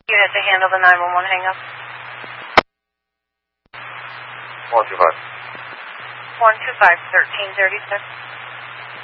Unit to handle the 911 hang-up. 125. 125, 1336.